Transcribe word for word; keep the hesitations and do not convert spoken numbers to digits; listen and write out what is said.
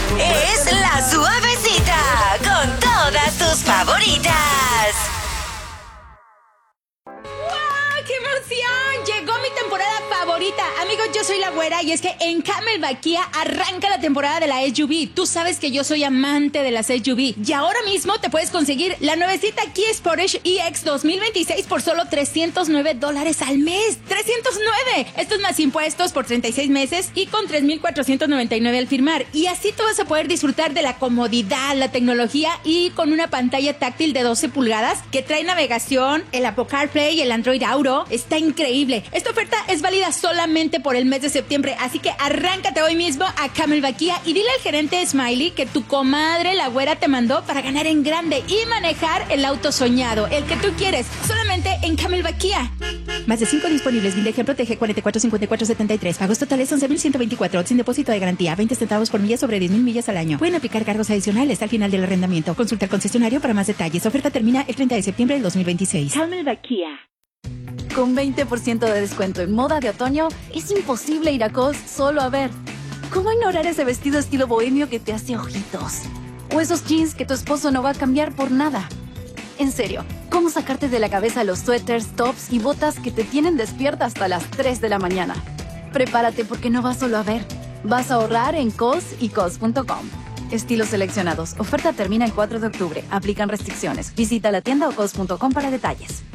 Es La Suavecita, con todas tus favoritas. ¡Qué emoción! Llegó mi temporada favorita. Amigos, yo soy la güera y es que en Camelback Kia arranca la temporada de la S U V. Tú sabes que yo soy amante de las S U V. Y ahora mismo te puedes conseguir la nuevecita Kia Sportage E X dos mil veintiséis por solo trescientos nueve dólares al mes. ¡trescientos nueve! Esto es más impuestos por treinta y seis meses y con tres mil cuatrocientos noventa y nueve al firmar. Y así tú vas a poder disfrutar de la comodidad, la tecnología y con una pantalla táctil de doce pulgadas que trae navegación, el Apple CarPlay y el Android Auto. Está increíble. Esta oferta es válida solamente por el mes de septiembre, así que arráncate hoy mismo a Camelback Kia y dile al gerente Smiley que tu comadre la güera te mandó para ganar en grande y manejar el auto soñado, el que tú quieres, solamente en Camelback Kia. Más de cinco disponibles. Milegia Protege cuarenta y cuatro cincuenta y cuatro setenta y tres. Pagos totales once mil ciento veinticuatro. Sin depósito de garantía. veinte centavos por milla sobre diez mil millas al año. Pueden aplicar cargos adicionales al final del arrendamiento. Consulta al concesionario para más detalles. Oferta termina el treinta de septiembre del dos mil veintiséis. Camelback Kia. Con veinte por ciento de descuento en moda de otoño, es imposible ir a Cos solo a ver. ¿Cómo ignorar ese vestido estilo bohemio que te hace ojitos? O esos jeans que tu esposo no va a cambiar por nada. En serio, ¿cómo sacarte de la cabeza los suéteres, tops y botas que te tienen despierta hasta las tres de la mañana? Prepárate porque no vas solo a ver. Vas a ahorrar en Cos y Cos punto com. Estilos seleccionados. Oferta termina el cuatro de octubre. Aplican restricciones. Visita la tienda o Cos punto com para detalles.